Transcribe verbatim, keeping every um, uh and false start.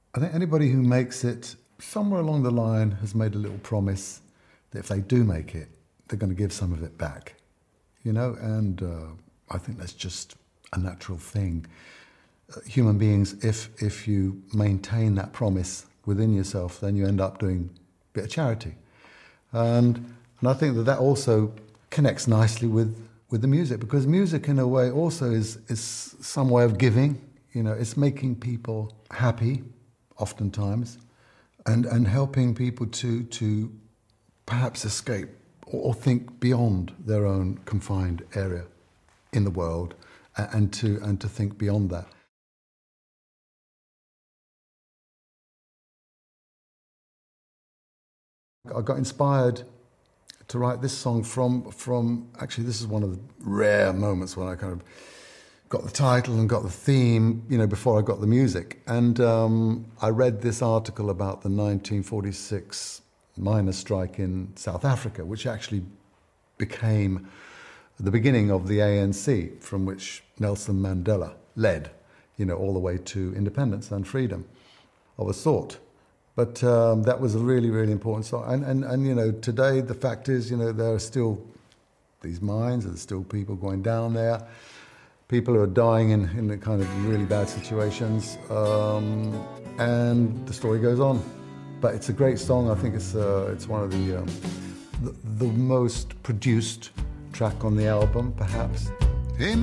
I think anybody who makes it somewhere along the line has made a little promise that if they do make it, they're going to give some of it back, you know, and uh, I think that's just a natural thing. Uh, human beings, if if you maintain that promise within yourself, then you end up doing a bit of charity. And and I think that that also connects nicely with, with the music, because music in a way also is, is some way of giving, you know, it's making people happy, oftentimes, and, and helping people to to perhaps escape or, or think beyond their own confined area in the world, and, and to and to think beyond that. I got inspired to write this song from from actually this is one of the rare moments when I kind of got the title and got the theme, you know, before I got the music. And um, I read this article about the nineteen forty-six miners' strike in South Africa, which actually became the beginning of the A N C, from which Nelson Mandela led, you know, all the way to independence and freedom of a sort. But um, that was a really, really important song. And, and, and, you know, today the fact is, you know, there are still these mines, there's still people going down there. People who are dying in, in the kind of really bad situations, um, and the story goes on. But it's a great song. I think it's uh, it's one of the, um, the the most produced track on the album, perhaps.